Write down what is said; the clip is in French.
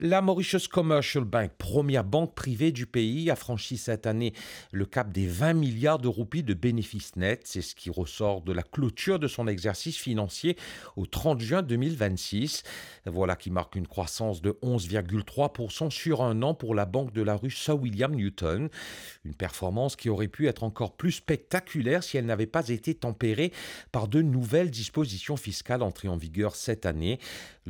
La Mauritius Commercial Bank, première banque privée du pays, a franchi cette année le cap des 20 milliards de roupies de bénéfices nets. C'est ce qui ressort de la clôture de son exercice financier au 30 juin 2026. Voilà qui marque une croissance de 11,3% sur un an pour la banque de la rue Sir William Newton. Une performance qui aurait pu être encore plus spectaculaire si elle n'avait pas été tempérée par de nouvelles dispositions fiscales entrées en vigueur cette année.